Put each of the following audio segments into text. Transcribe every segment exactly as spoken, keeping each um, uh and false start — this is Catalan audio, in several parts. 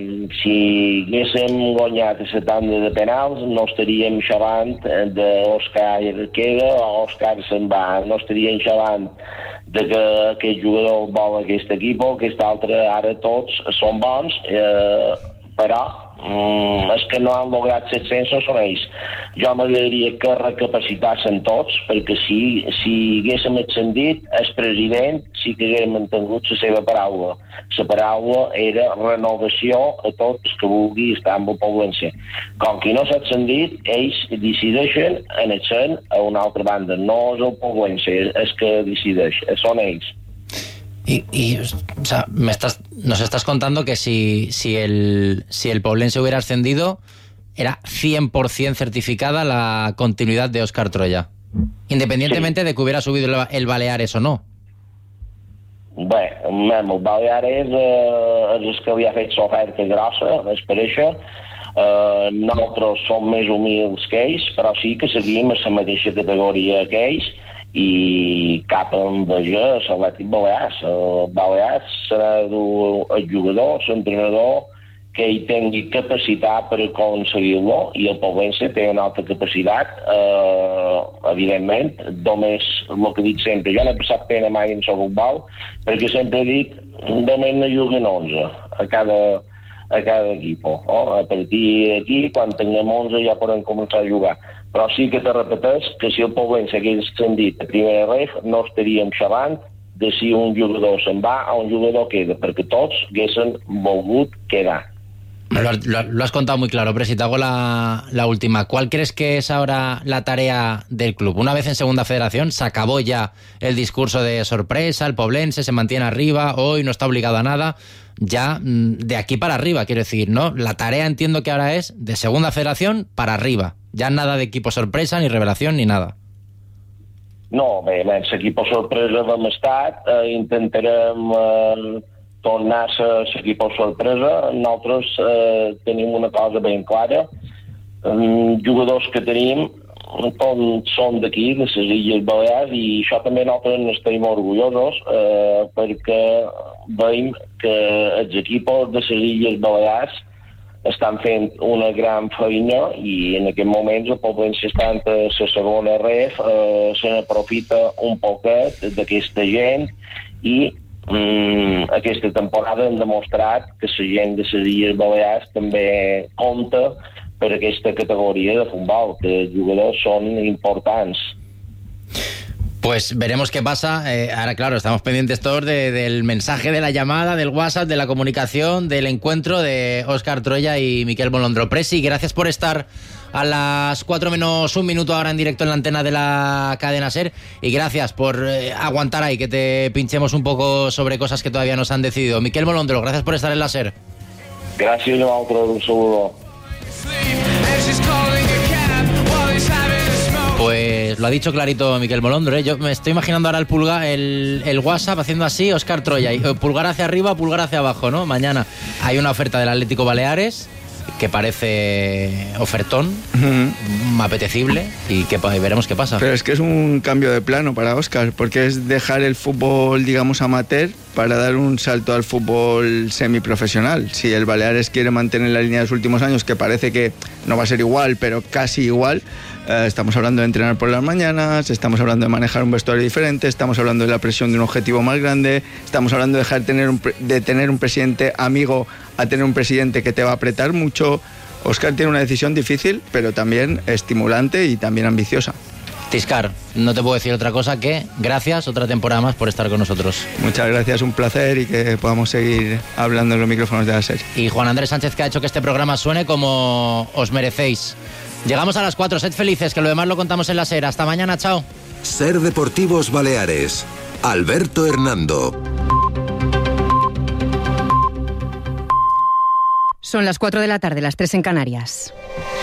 Si haguéssim guanyat la tanda de penals no estaríem xerrant d'Òscar queda o Òscar se'n va, no estaríem xerrant de que aquest jugador vol aquest equip o aquest altre, ara tots són bons, eh, però mm, els que no han lograt l'ascens són ells. Jo m'agradaria que recapacitassin tots, perquè si, si haguéssim ascendit, el president sí que hagués mantingut la seva paraula. La paraula era renovació a tots que vulgui estar amb el Poblense. Com que no s'ha ascendit, ells decideixen en ascend a una altra banda. No és el Poblense, és que decideix, són ells. Y, y o sea, me estás, nos estás contando que si, si, el, si el Poblense hubiera ascendido, era cien por ciento certificada la continuidad de Óscar Troya, independientemente sí. de que hubiera subido el, el Baleares o no. Bé, el Baleares eh, és el que li ha fet l'oferta grossa, és per això. Eh, nosaltres som més humils que ells, però sí que seguim a la mateixa categoria que ells, i cap enveja a l'Atlètic Balears. El Balears serà el jugador, l'entrenador, que hi tingui capacitat per aconseguir-lo, i el Poblense té una altra capacitat, eh, evidentment, només el que dic sempre, jo no he passat pena mai en el futbol, perquè sempre he dit, només no juguen onze a cada, a cada equip. Oh? A partir d'aquí, quan tinguem onze ja podem començar a jugar. Però sí que te repeteix que si el Poblense hagués ascendit a primera ref, no estaríem xerrant de si un jugador se'n va o un jugador queda, perquè tots haguessin volgut quedar. Lo, lo, lo has contado muy claro, pero si te hago la, la última, ¿cuál crees que es ahora la tarea del club? Una vez en Segunda Federación se acabó ya el discurso de sorpresa, el Poblense se mantiene arriba, hoy no está obligado a nada, ya de aquí para arriba, quiero decir, ¿no? La tarea entiendo que ahora es de Segunda Federación para arriba, ya nada de equipo sorpresa, ni revelación, ni nada. No, bé, bé, l'equip sorpresa vam estar, eh, intentarem... Eh... tornar a l'equip sorpresa. Nosaltres eh, tenim una cosa ben clara. Um, jugadors que tenim tots són d'aquí, de les Illes Balears, i això també nosaltres n'estem orgullosos eh, perquè veiem que els equips de les Illes Balears estan fent una gran feina i en aquest moment el Poblense està en la segona ref, eh, se n'aprofita un poquet d'aquesta gent i Mm, aquesta temporada hem demostrat que la gent de les Illes Balears també compta per aquesta categoria de futbol, que els jugadors son importants. Pues veremos qué pasa. Eh, ahora, claro, estamos pendientes todos de, del mensaje, de la llamada, del WhatsApp, de la comunicación, del encuentro de Óscar Troya y Miquel Molondro. Presi, gracias por estar a las cuatro menos un minuto ahora en directo en la antena de la cadena SER, y gracias por eh, aguantar ahí que te pinchemos un poco sobre cosas que todavía no se han decidido. Miquel Molondro, gracias por estar en la SER. Gracias a vosotros, un saludo. Pues lo ha dicho clarito Miquel Molondro, ¿eh? Yo me estoy imaginando ahora el pulgar, el, el WhatsApp haciendo así, Óscar Troya, y pulgar hacia arriba, pulgar hacia abajo, ¿no? Mañana hay una oferta del Atlético Baleares que parece ofertón, uh-huh. apetecible, y que veremos qué pasa. Pero es que es un cambio de plano para Óscar, porque es dejar el fútbol, digamos, amateur para dar un salto al fútbol semiprofesional. Si el Baleares quiere mantener la línea de los últimos años, que parece que no va a ser igual, pero casi igual, eh, estamos hablando de entrenar por las mañanas, estamos hablando de manejar un vestuario diferente, estamos hablando de la presión de un objetivo más grande, estamos hablando de dejar tener un, de tener un presidente amigo a tener un presidente que te va a apretar mucho. Óscar tiene una decisión difícil, pero también estimulante y también ambiciosa. Tiscar, no te puedo decir otra cosa que gracias otra temporada más por estar con nosotros. Muchas gracias, un placer, y que podamos seguir hablando en los micrófonos de la SER. Y Juan Andrés Sánchez, que ha hecho que este programa suene como os merecéis. Llegamos a las cuatro, sed felices, que lo demás lo contamos en la SER. Hasta mañana, chao. SER Deportivos Baleares, Alberto Hernando. Son las cuatro de la tarde, las tres en Canarias.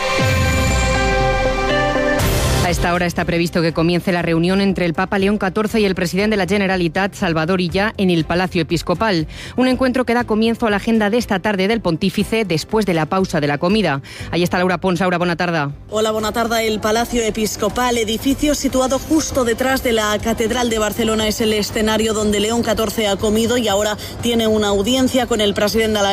A esta hora está previsto que comience la reunión entre el Papa León catorce y el presidente de la Generalitat, Salvador Illa, en el Palacio Episcopal. Un encuentro que da comienzo a la agenda de esta tarde del pontífice después de la pausa de la comida. Ahí está Laura Pons. Laura, bona tarda. Hola, bona tarda. El Palacio Episcopal, edificio situado justo detrás de la Catedral de Barcelona, es el escenario donde León catorce ha comido y ahora tiene una audiencia con el presidente de la